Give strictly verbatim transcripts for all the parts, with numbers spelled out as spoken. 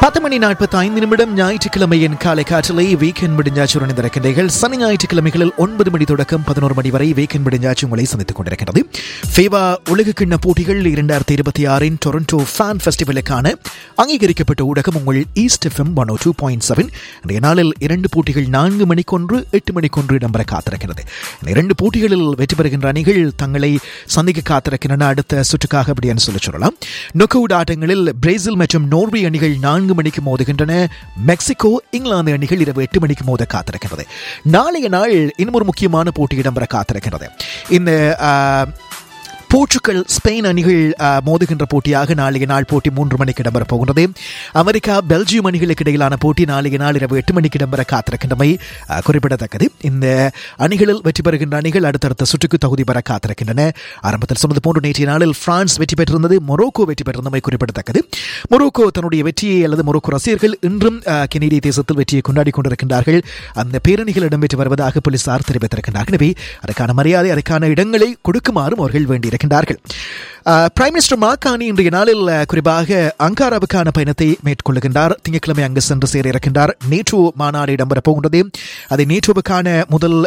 பத்து மணி நாற்பத்தி ஐந்து நிமிடம் ஞாயிற்றுக்கிழமையின் காலை காற்றலை வீக்கெண்ட் முடிஞ்சாச்சு இணைந்திருக்கின்றீர்கள். சனி ஞாயிற்றுக்கிழமைகளில் ஒன்பது மணி தொடக்கம் பதினோரு மணி வரை வீக்கெண்ட் முடிஞ்சாச்சு உங்களை சந்தித்துக் கொண்டிருக்கிறது. ஃபீவா உலகக்கிண்ண போட்டிகள் இரண்டாயிரத்தி இருபத்தி ஆறின் டொரண்டோ ஃபேன் ஃபெஸ்டிவலுக்கான அங்கீகரிக்கப்பட்ட ஊடகம் உங்கள் ஈஸ்ட் எஃப்எம் ஒன் ஓ டூ பாயிண்ட் செவன். இன்றைய நாளில் இரண்டு போட்டிகள் நான்கு மணிக்கொன்று எட்டு மணிக்கொன்று இடம்பெற காத்திருக்கிறது. இந்த இரண்டு போட்டிகளில் வெற்றி பெறுகின்ற அணிகள் தங்களை சந்திக்க காத்திருக்கின்றன அடுத்த சுற்றுக்காக அப்படின்னு சொல்லி சொல்லலாம். நொக் அவுட் ஆட்டங்களில் பிரேசில் மற்றும் நோர்வே அணிகள் நான்கு மணிக்கு மோதுகின்றன. மெக்சிகோ இங்கிலாந்து அணிகள் இரவு எட்டு மணிக்கு மோத காத்திருக்கிறது. நாளைய நாள் இன்னும் ஒரு முக்கியமான போட்டி இடம்பெற காத்திருக்கிறது. இந்த போர்ச்சுகல் ஸ்பெயின் அணிகள் மோதுகின்ற போட்டியாக நாளைய நாள் போட்டி மூன்று மணிக்கு இடம்பெற போகின்றது. அமெரிக்கா பெல்ஜியம் அணிகளுக்கு இடையிலான போட்டி நாளைய நாள் இரவு எட்டு மணிக்கு இடம்பெற காத்திருக்கின்றமை குறிப்பிடத்தக்கது. இந்த அணிகளில் வெற்றி பெறுகின்ற அணிகள் அடுத்தடுத்த சுற்றுக்கு தகுதி பெற காத்திருக்கின்றன. ஆரம்பத்தில் சொன்னது போன்று நேற்றைய நாளில் பிரான்ஸ் வெற்றி பெற்றிருந்தது, மொரோக்கோ வெற்றி பெற்றிருந்தமை குறிப்பிடத்தக்கது. மொரோக்கோ தன்னுடைய வெற்றியை அல்லது மொரோக்கோ ரசிகர்கள் இன்றும் கெனடிய தேசத்தில் வெற்றியை கொண்டாடி கொண்டிருக்கின்றார்கள். அந்த பேரணிகள் இடம்பெற்று வருவதாக போலீசார் தெரிவித்திருக்கின்றார்கள். எனவே அதற்கான மரியாதை அதற்கான இடங்களை கொடுக்குமாறும் அவர்கள் வேண்டியிருக்கிறார்கள். பிரைம் மினிஸ்டர் மாக்கானி இன்றைய நாளில் குறிப்பாக அங்காராவுக்கான பயணத்தை மேற்கொள்ளுகின்றார். திங்கட்கிழமை அங்கு சென்று சேர இருக்கின்றார். நேட்டோ மாநாடு இடம்பெறப் போகின்றது. அதை நேட்டோவுக்கான முதல்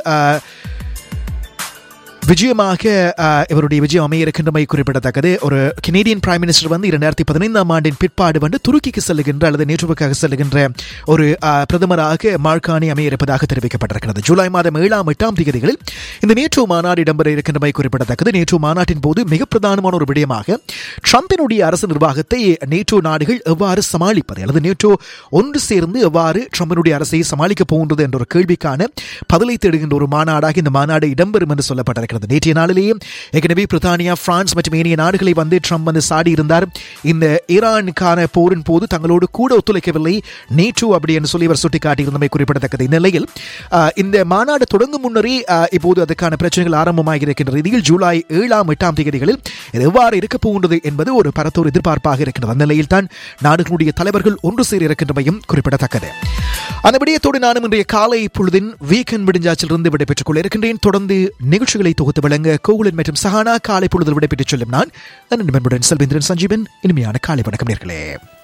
விஜயமாக இவருடைய விஜயம் அமைய இருக்கின்றமை குறிப்பிடத்தக்கது. ஒரு கெனடியன் பிரைம் மினிஸ்டர் வந்து இரண்டாயிரத்தி பதினைந்தாம் ஆண்டின் பிற்பாடு வந்து துருக்கிக்கு செல்லுகின்ற அல்லது நேட்டோவுக்காக செல்லுகின்ற ஒரு பிரதமராக மார்கானி அமைய இருப்பதாக தெரிவிக்கப்பட்டிருக்கிறது. ஜூலை மாதம் ஏழாம் எட்டாம் தேதிகளில் இந்த நேட்டோ மாநாடு இடம்பெற இருக்கின்றமை குறிப்பிடத்தக்கது. நேட்டோ மாநாட்டின் போது மிக பிரதானமான ஒரு விடயமாக ட்ரம்பினுடைய அரசு நிர்வாகத்தை நேட்டோ நாடுகள் எவ்வாறு சமாளிப்பது அல்லது நேட்டோ ஒன்று சேர்ந்து எவ்வாறு ட்ரம்பினுடைய அரசை சமாளிக்கப் போகின்றது என்ற ஒரு கேள்விக்கான பதிலை தேடுகின்ற ஒரு மாநாடாக இந்த மாநாடு இடம்பெறும் என்று சொல்லப்பட்டிருக்கிறது. நேற்றைய நாளிலேயே ஏற்கனவே பிரித்தானியா, பிரான்ஸ் மற்றும் ஏனைய நாடுகளை வந்து ட்ரம்ப் வந்து சாடி இருந்தார். இந்த ஈரானுக்கான போரின் போது தங்களோடு கூட ஒத்துழைக்கவில்லை நேட்டோ அப்படி என்று சொல்லி அவர் சுட்டிக்காட்டியிருந்தமை குறிப்பிடத்தக்கது. இந்த நிலையில் இந்த மாநாடு தொடங்கும் முன்னரே இப்போது அதற்கான பிரச்சனைகள் ஆரம்பமாக இருக்கின்ற ரீதியில் ஜூலை ஏழாம் எட்டாம் தேதிகளில் இது எவ்வாறு இருக்கப் போகின்றது என்பது ஒரு பரத்தோர் எதிர்பார்ப்பாக இருக்கின்றது. அந்த நிலையில் தான் நாடுகளுடைய தலைவர்கள் ஒன்று சேர இருக்கின்றமையும் குறிப்பிடத்தக்கது. அந்த விடயத்தோடு நானும் இன்றைய காலை பொழுதின் வீக்கெண்ட் விடிஞ்சாச்சில் இருந்து விடைபெற்றுக் கொள்ள இருக்கின்றேன். தொடர்ந்து நிகழ்ச்சிகளை தொகுத்து வழங்க கோகுலன் மற்றும் சஹானா காலை பொழுதில் விடைபெற்றுச் சொல்லும் நான் நண்பனுடன் செல்வேந்திரன் சஞ்சீவன். இனிமையான காலை வணக்கம் நேர்களே.